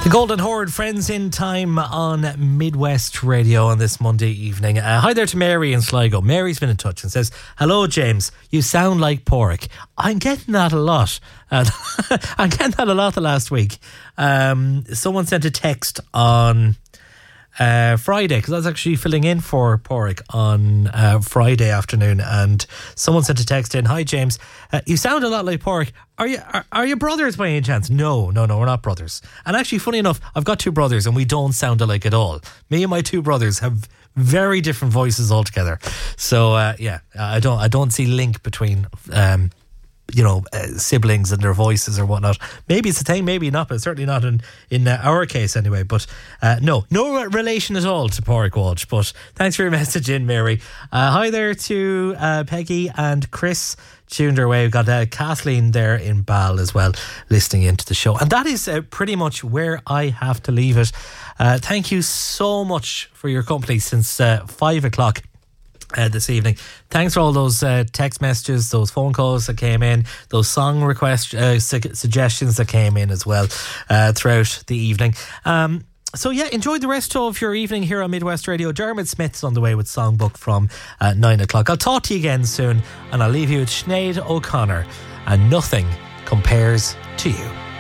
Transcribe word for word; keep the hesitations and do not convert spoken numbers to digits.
The Golden Horde, Friends in Time on Midwest Radio on this Monday evening. Uh, hi there to Mary in Sligo. Mary's been in touch and says, hello James, you sound like Porrick. I'm getting that a lot. Uh, I'm getting that a lot the last week. Um, someone sent a text on uh, Friday, because I was actually filling in for Porrick on uh, Friday afternoon, and someone sent a text in, hi James, uh, you sound a lot like Porrick. Are you are, are you brothers by any chance? No, no, no, we're not brothers. And actually, funny enough, I've got two brothers and we don't sound alike at all. Me and my two brothers have very different voices altogether. So uh, yeah, I don't I don't see link between um, you know uh, siblings and their voices or whatnot. Maybe it's a thing, maybe not, but certainly not in in uh, our case anyway. But uh, no, no relation at all to Porrick Walsh. But thanks for your message in, Mary. Uh, hi there to uh, Peggy and Chris. Tuned our way. We've got uh, Kathleen there in Ball as well, listening into the show. And that is uh, pretty much where I have to leave it. Uh, thank you so much for your company since uh, five o'clock uh, this evening. Thanks for all those uh, text messages, those phone calls that came in, those song request uh, su- suggestions that came in as well uh, throughout the evening. Um, So yeah, enjoy the rest of your evening here on Midwest Radio. Dermot Smith's on the way with Songbook from uh, nine o'clock. I'll talk to you again soon, and I'll leave you with Sinead O'Connor and Nothing Compares to You.